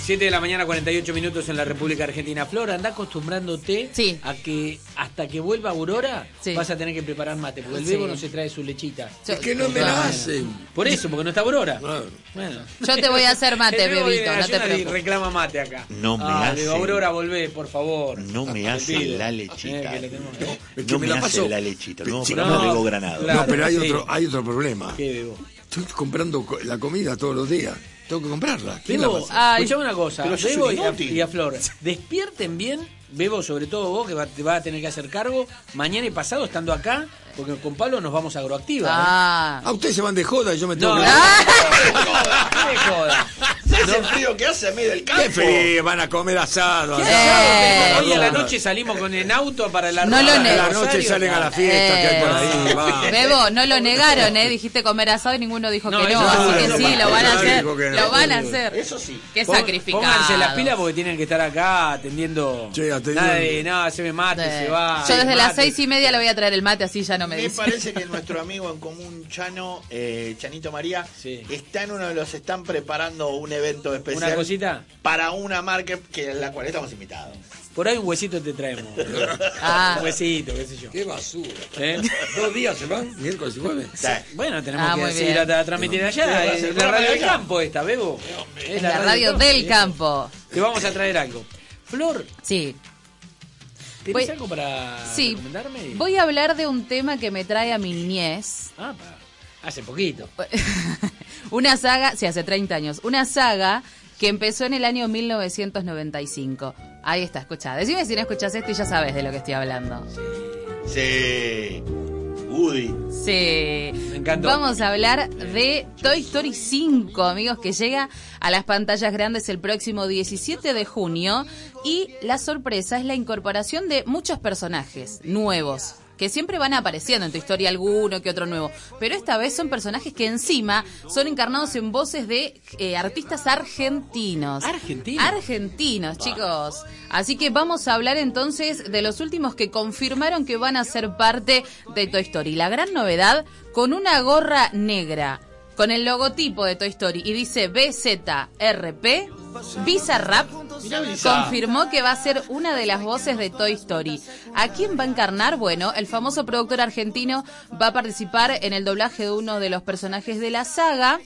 7 de la mañana, 48 minutos en la República Argentina. Flor, anda acostumbrándote a que hasta que vuelva Aurora vas a tener que preparar mate, porque el Bebo no se trae su lechita. Es que no me la hacen. Por eso, porque no está Aurora. Bueno. Yo te voy a hacer mate, Bebito, no te preocupes. Reclama mate acá. No me hacen. Aurora, volvé, por favor. No me hacen la lechita. No me hacen la lechita. No, pero no Bebo Granado. No, pero hay otro problema. ¿Qué, Bebo? Estoy comprando la comida todos los días. Tengo que comprarla. ¿Quién Bebo, la escuchame una cosa. Bebo y a Flor, despierten bien. Bebo, sobre todo vos, que te vas a tener que hacer cargo mañana y pasado estando acá, porque con Pablo nos vamos a Agroactiva. Ustedes se van de joda y yo me tengo que... ¿Qué de joda? ¿Sabes el frío que hace a medio del campo? ¡Qué frío! Van a comer asado. Hoy a la noche salimos con el auto para la No lo a la noche salen a la fiesta que hay por ahí. Bebo, no lo negaron, dijiste comer asado y ninguno dijo que no, así que sí, lo van a hacer. Lo van a hacer. Eso sí. Qué sacrificado. Pónganse las pilas porque tienen que estar acá atendiendo. Nada de, no, se me mate, se va. Yo desde las 6:30 le voy a traer el mate, así ya no me dice. Me parece que nuestro amigo en común, Chano, Chanito María, está en uno de los... Están preparando un evento especial. ¿Una cosita? Para una marca que en la cual estamos invitados. Por ahí un huesito te traemos. Un huesito, qué sé yo. Qué basura. 2 días se van, miércoles y jueves. Bueno, tenemos que seguir a transmitir allá. Es la radio del campo esta, Bebo. Es la radio del campo. Te vamos a traer algo. Flor. Sí. ¿Tienes algo para recomendarme? Voy a hablar de un tema que me trae a mi niñez. Hace poquito. Una saga, hace 30 años. Una saga que empezó en el año 1995. Ahí está, escuchá. Decime si no escuchás esto y ya sabes de lo que estoy hablando. Sí. Woody. Sí. Me encantó. Vamos a hablar de Toy Story 5, amigos, que llega a las pantallas grandes el próximo 17 de junio. Y la sorpresa es la incorporación de muchos personajes nuevos, que siempre van apareciendo en tu historia alguno que otro nuevo. Pero esta vez son personajes que encima son encarnados en voces de artistas argentinos. Argentinos, chicos. Así que vamos a hablar entonces de los últimos que confirmaron que van a ser parte de Toy Story. La gran novedad, con una gorra negra, con el logotipo de Toy Story y dice BZRP, Bizarrap confirmó que va a ser una de las voces de Toy Story. ¿A quién va a encarnar? Bueno, el famoso productor argentino va a participar en el doblaje de uno de los personajes de la saga.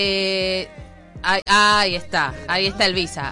Ahí está el Visa,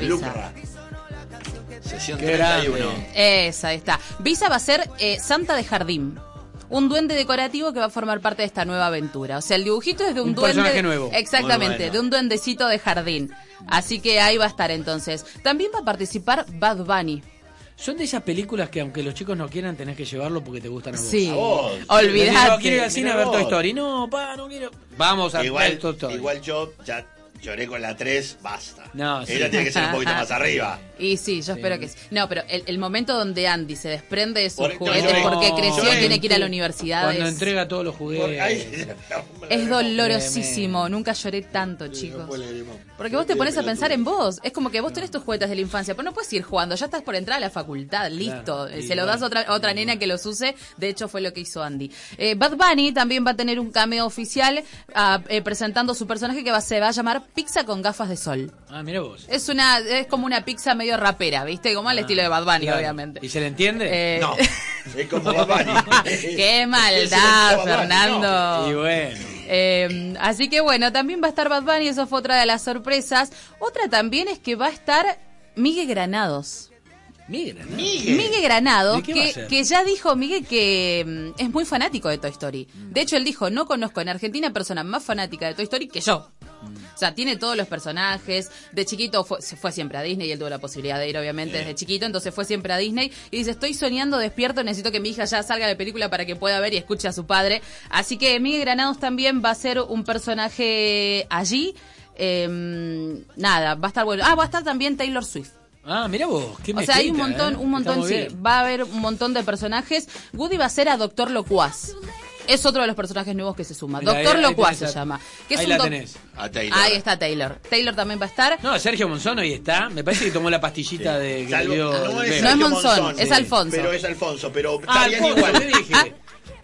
Sesión 31. Esa, ahí está. Visa va a ser Santa de Jardín. Un duende decorativo que va a formar parte de esta nueva aventura. O sea, el dibujito es de un duende... personaje nuevo. Exactamente, de un duendecito de jardín. Así que ahí va a estar entonces. También va a participar Bad Bunny. Son de esas películas que aunque los chicos no quieran tenés que llevarlo porque te gustan a vos. Sí, olvidate. No quiero ir al cine a ver Toy Story. No, no quiero. Vamos a ver Toy Story. Igual yo ya lloré con la 3, basta. No, ella tiene que ser un poquito más arriba. Y sí, yo espero que sí. No, pero el momento donde Andy se desprende de sus juguetes porque creció y tiene que ir a la universidad. Cuando entrega todos los juguetes. Es dolorosísimo. Nunca lloré tanto, chicos. Porque vos te pones a pensar en vos. Es como que vos tenés tus juguetes de la infancia, pero no puedes ir jugando. Ya estás por entrar a la facultad, listo. Claro, se lo das a otra nena que los use. De hecho, fue lo que hizo Andy. Bad Bunny también va a tener un cameo oficial presentando su personaje que se va a llamar Pizza con gafas de sol. Mira vos. Es como una pizza medio rapera, ¿viste? Como al estilo de Bad Bunny, claro. Obviamente. ¿Y se le entiende? No. Es como Bad Bunny. Qué maldad, Fernando. No. Y bueno. Así que bueno, también va a estar Bad Bunny, eso fue otra de las sorpresas. Otra también es que va a estar Miguel Granados. Miguel Granados, que ya dijo Miguel que es muy fanático de Toy Story. De hecho, él dijo, no conozco en Argentina persona más fanática de Toy Story que yo. O sea, tiene todos los personajes. De chiquito se fue siempre a Disney y él tuvo la posibilidad de ir, obviamente, desde chiquito. Entonces fue siempre a Disney y dice, estoy soñando despierto, necesito que mi hija ya salga de película para que pueda ver y escuche a su padre. Así que Miguel Granados también va a ser un personaje allí. Va a estar bueno. Va a estar también Taylor Swift. Mira vos, qué o sea, hay un montón, sí. Bien. Va a haber un montón de personajes. Woody va a ser a Doctor Locuaz. Es otro de los personajes nuevos que se suma. Mirá, Doctor Locuaz se llama. Que es ahí la tenés. A Taylor. Ahí está Taylor. Taylor también va a estar. No, Sergio Monzón hoy está. Me parece que tomó la pastillita de que no es Monzón, es Alfonso. Pero es Alfonso, pero está bien igual. Te dije.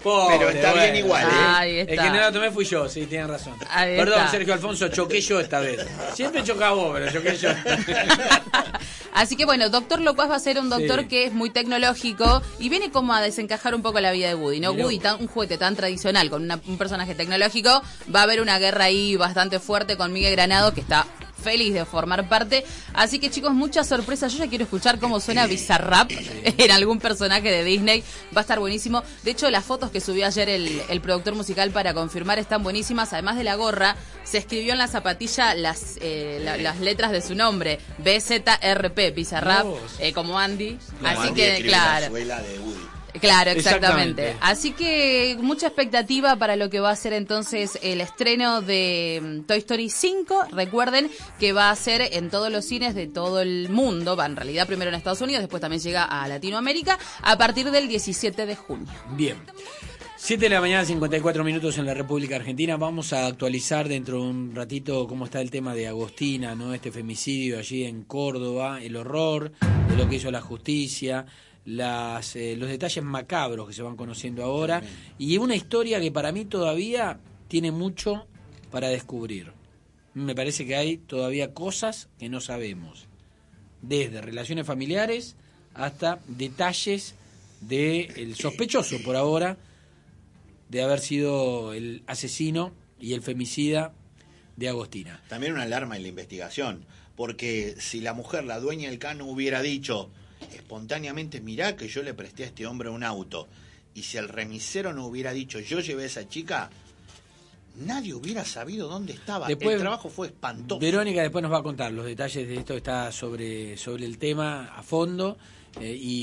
pero está bien igual, ¿eh? El que no la tomé fui yo, sí, tienen razón. Perdón, Sergio Alfonso, choqué yo esta vez. Siempre chocaba vos, pero choqué yo. Así que bueno, Doctor Locuaz va a ser un doctor que es muy tecnológico y viene como a desencajar un poco la vida de Woody, ¿no? Woody, un juguete tan tradicional con un personaje tecnológico, va a haber una guerra ahí bastante fuerte con Miguel Granado, que está feliz de formar parte. Así que chicos, muchas sorpresas. Yo ya quiero escuchar cómo suena Bizarrap en algún personaje de Disney. Va a estar buenísimo. De hecho, las fotos que subió ayer el productor musical para confirmar están buenísimas. Además de la gorra, se escribió en la zapatilla las letras de su nombre. BZRP, Bizarrap, como Andy. Así que, claro. Claro, exactamente. Así que mucha expectativa para lo que va a ser entonces el estreno de Toy Story 5. Recuerden que va a ser en todos los cines de todo el mundo. Va en realidad primero en Estados Unidos, después también llega a Latinoamérica a partir del 17 de junio. Bien. 7 de la mañana, 54 minutos en la República Argentina. Vamos a actualizar dentro de un ratito cómo está el tema de Agostina, ¿no? Este femicidio allí en Córdoba, el horror de lo que hizo la justicia, los detalles macabros que se van conociendo ahora y una historia que para mí todavía tiene mucho para descubrir. Me parece que hay todavía cosas que no sabemos, desde relaciones familiares hasta detalles del sospechoso por ahora de haber sido el asesino y el femicida de Agostina. También una alarma en la investigación, porque si la mujer, la dueña del cano, hubiera dicho espontáneamente, mirá que yo le presté a este hombre un auto, y si el remisero no hubiera dicho yo llevé a esa chica, nadie hubiera sabido dónde estaba. Después, el trabajo fue espantoso. Verónica después nos va a contar los detalles de esto, está sobre el tema a fondo, y